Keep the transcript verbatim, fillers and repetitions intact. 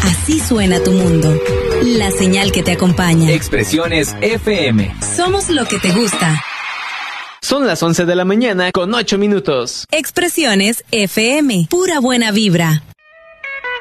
Así suena tu mundo. La señal que te acompaña. Expresiones F M. Somos lo que te gusta. Son las once de la mañana con ocho minutos. Expresiones F M. Pura buena vibra.